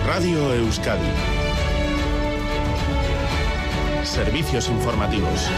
Radio Euskadi. Servicios informativos.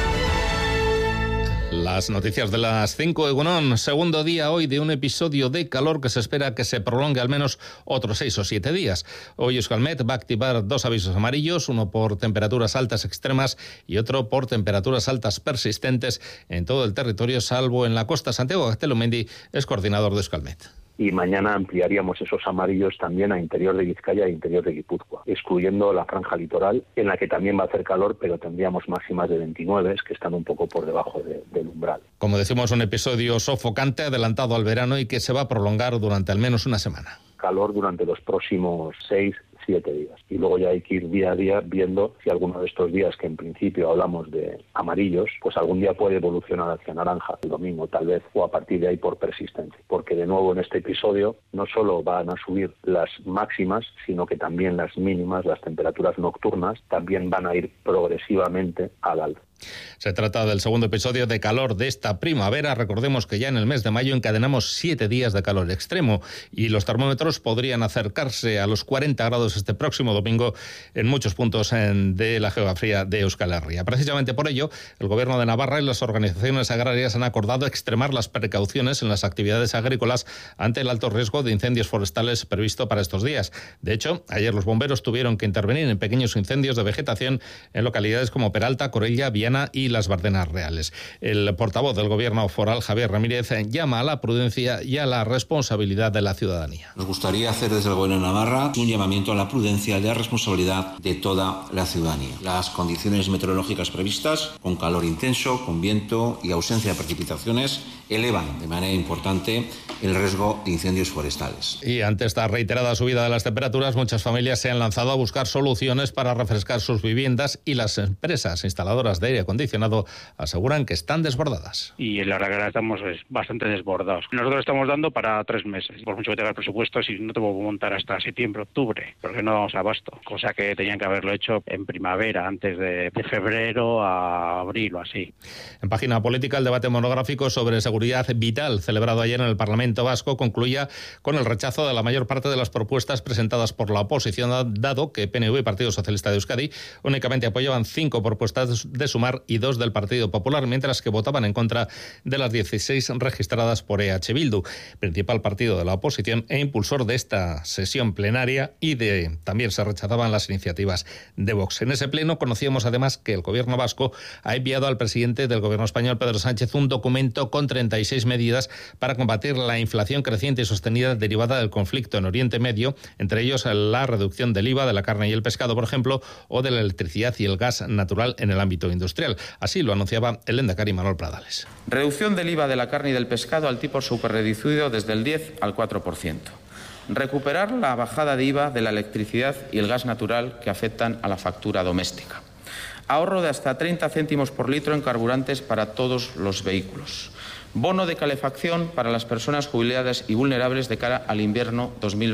Las noticias de las 5, Egunon. Segundo día hoy de un episodio de calor que se espera que se prolongue al menos otros 6 o 7 días. Hoy Euskalmet va a activar 2 avisos amarillos, uno por temperaturas altas extremas y otro por temperaturas altas persistentes en todo el territorio, salvo en la costa. Santiago Gaztelumendi es coordinador de Euskalmet. Y mañana ampliaríamos esos amarillos también a interior de Vizcaya e interior de Guipúzcoa, excluyendo la franja litoral, en la que también va a hacer calor, pero tendríamos máximas de 29, que están un poco por debajo del umbral. Como decimos, un episodio sofocante adelantado al verano y que se va a prolongar durante al menos una semana. Calor durante los próximos 6-7 días. Y luego ya hay que ir día a día viendo si alguno de estos días, que en principio hablamos de amarillos, pues algún día puede evolucionar hacia naranja, el domingo tal vez, o a partir de ahí por persistencia. Porque de nuevo en este episodio no solo van a subir las máximas, sino que también las mínimas, las temperaturas nocturnas, también van a ir progresivamente al alza. Se trata del segundo episodio de calor de esta primavera. Recordemos que ya en el mes de mayo encadenamos 7 días de calor extremo y los termómetros podrían acercarse a los 40 grados este próximo domingo en muchos puntos de la geografía de Euskal Herria. Precisamente por ello, el Gobierno de Navarra y las organizaciones agrarias han acordado extremar las precauciones en las actividades agrícolas ante el alto riesgo de incendios forestales previsto para estos días. De hecho, ayer los bomberos tuvieron que intervenir en pequeños incendios de vegetación en localidades como Peralta, Corella, Viana y las Bardenas Reales. El portavoz del Gobierno foral, Javier Ramírez, llama a la prudencia y a la responsabilidad de la ciudadanía. Nos gustaría hacer desde el Gobierno de Navarra un llamamiento a la prudencia y a la responsabilidad de toda la ciudadanía. Las condiciones meteorológicas previstas, con calor intenso, con viento y ausencia de precipitaciones, elevan de manera importante el riesgo de incendios forestales. Y ante esta reiterada subida de las temperaturas, muchas familias se han lanzado a buscar soluciones para refrescar sus viviendas y las empresas instaladoras de aire acondicionado aseguran que están desbordadas. Y la verdad que ahora estamos bastante desbordados. Nosotros estamos dando para 3 meses. Por mucho que tenga el presupuesto, si no te puedo montar hasta septiembre, octubre, porque no damos abasto. Cosa que tenían que haberlo hecho en primavera, antes de febrero a abril o así. En página política, el debate monográfico sobre seguridad vital celebrado ayer en el Parlamento Vasco concluía con el rechazo de la mayor parte de las propuestas presentadas por la oposición, dado que PNV y Partido Socialista de Euskadi únicamente apoyaban 5 propuestas de Sumar y 2 del Partido Popular, mientras que votaban en contra de las 16 registradas por EH Bildu, principal partido de la oposición e impulsor de esta sesión plenaria, y también se rechazaban las iniciativas de Vox. En ese pleno conocíamos además que el Gobierno vasco ha enviado al presidente del Gobierno español, Pedro Sánchez, un documento con 36 medidas para combatir la inflación creciente y sostenida derivada del conflicto en Oriente Medio, entre ellos la reducción del IVA de la carne y el pescado, por ejemplo, o de la electricidad y el gas natural en el ámbito industrial. Así lo anunciaba el lehendakari Manuel Pradales. Reducción del IVA de la carne y del pescado al tipo superreducido desde el 10 al 4%. Recuperar la bajada de IVA de la electricidad y el gas natural que afectan a la factura doméstica. Ahorro de hasta 30 céntimos por litro en carburantes para todos los vehículos. Bono de calefacción para las personas jubiladas y vulnerables de cara al invierno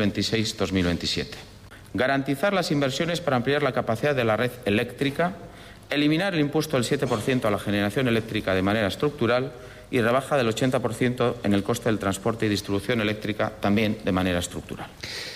2026-2027. Garantizar las inversiones para ampliar la capacidad de la red eléctrica. Eliminar el impuesto del 7% a la generación eléctrica de manera estructural y rebaja del 80% en el coste del transporte y distribución eléctrica también de manera estructural.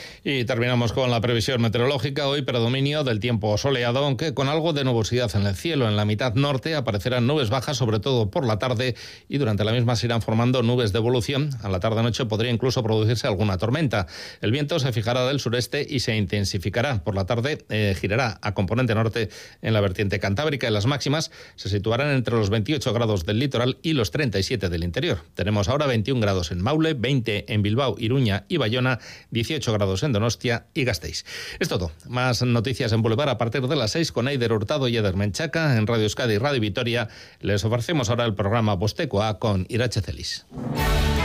Y terminamos con la previsión meteorológica. Hoy predominio del tiempo soleado, aunque con algo de nubosidad en el cielo. En la mitad norte aparecerán nubes bajas, sobre todo por la tarde, y durante la misma se irán formando nubes de evolución. A la tarde-noche podría incluso producirse alguna tormenta. El viento se fijará del sureste y se intensificará. Por la tarde girará a componente norte en la vertiente cantábrica. Y las máximas se situarán entre los 28 grados del litoral y los 37 del interior. Tenemos ahora 21 grados en Maule, 20 en Bilbao, Iruña y Bayona, 18 grados en Donostia y Gasteiz. Es todo. Más noticias en Boulevard a partir de las 6 con Eider Hurtado y Eder Menchaca. En Radio Euskadi y Radio Vitoria les ofrecemos ahora el programa Bostekoa con Irache Celis.